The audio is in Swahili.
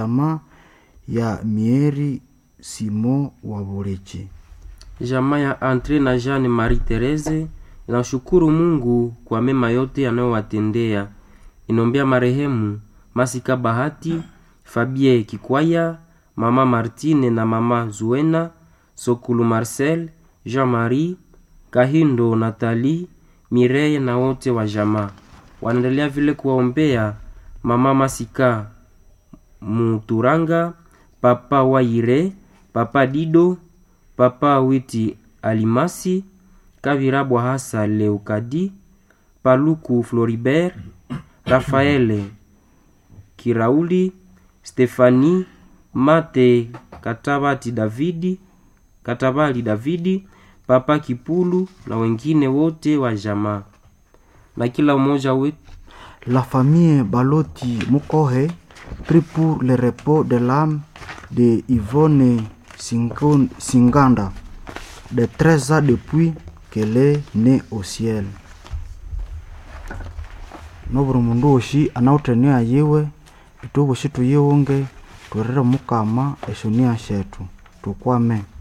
jamaa ya Mieri Simo wa Burechi. Jamaa ya Andre na Jeanne Marie Therese inashukuru Mungu kwa mema yote anayowatendea. Inombea marehemu Masika Bahati, Fabie Kikwaya, Mama Martine na Mama Zuena, Sokulu Marcel, Jean-Marie, Kahindo Nathalie, Mireille na wote wa jamaa. Wanaendelea vile kuwaombea Mama Masika Muturanga, Papa Waire, Papa Dido, Papa Witi Alimasi, Kavirabwa Hasa Leukadi, Paluku Floribert, Rafaele Kirauli, Stefani, Mate Katabali Davidi, Papa Kipulu na wengine wote wa jamaa. Na kila mmoja wetu. La famille Baloti Mukohe prie pour le repos de l'âme de Yvonne Singanda, de 13 ans depuis qu'elle est née au ciel. Noburu mundu oshi anautenea yewe itubu shitu yeunge turere mukama eshunia shetu tukwame.